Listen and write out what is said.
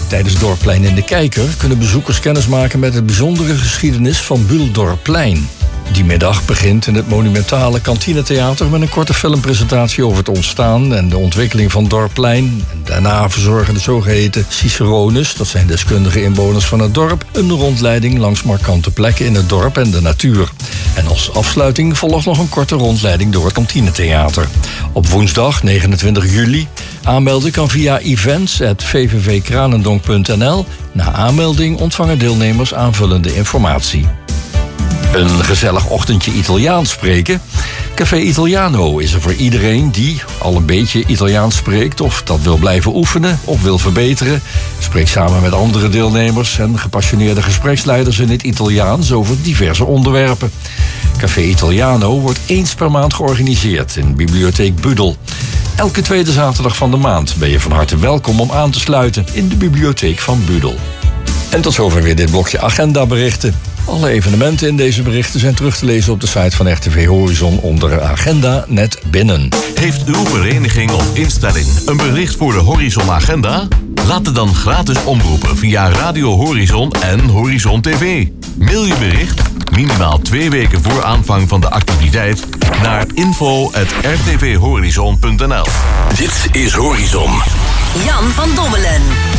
Tijdens Dorpplein in de Kijker kunnen bezoekers kennismaken met de bijzondere geschiedenis van Buuldorpplein. Die middag begint in het monumentale kantinetheater met een korte filmpresentatie over het ontstaan en de ontwikkeling van Dorpplein. En daarna verzorgen de zogeheten cicerones, dat zijn deskundige inwoners van het dorp, een rondleiding langs markante plekken in het dorp en de natuur. En als afsluiting volgt nog een korte rondleiding door het kantinetheater. Op woensdag 29 juli aanmelden kan via events@vvvkranendonk.nl. Na aanmelding ontvangen deelnemers aanvullende informatie. Een gezellig ochtendje Italiaans spreken? Café Italiano is er voor iedereen die al een beetje Italiaans spreekt of dat wil blijven oefenen of wil verbeteren. Spreek samen met andere deelnemers en gepassioneerde gespreksleiders in het Italiaans over diverse onderwerpen. Café Italiano wordt eens per maand georganiseerd in Bibliotheek Budel. Elke tweede zaterdag van de maand ben je van harte welkom om aan te sluiten in de Bibliotheek van Budel. En tot zover weer dit blokje agendaberichten. Alle evenementen in deze berichten zijn terug te lezen op de site van RTV Horizon onder Agenda net binnen. Heeft uw vereniging of instelling een bericht voor de Horizon Agenda? Laat het dan gratis omroepen via Radio Horizon en Horizon TV. Mail je bericht, minimaal 2 weken voor aanvang van de activiteit, naar info@rtvhorizon.nl. Dit is Horizon. Jan van Dommelen.